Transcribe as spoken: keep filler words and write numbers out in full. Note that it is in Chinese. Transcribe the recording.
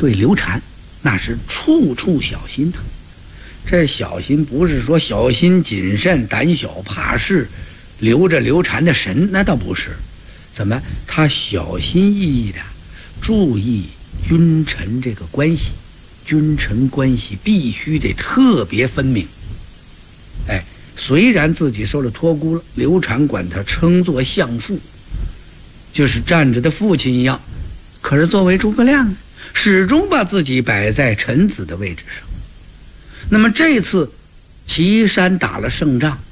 对刘禅那是处处小心呐、啊。这小心不是说小心谨慎、胆小怕事，留着刘禅的神，那倒不是。怎么？他小心翼翼的注意君臣这个关系，君臣关系必须得特别分明。哎，虽然自己受了托孤了，刘禅管他称作相父，就是站着的父亲一样。可是作为诸葛亮呢，始终把自己摆在臣子的位置上。那么这次岐山打了胜仗，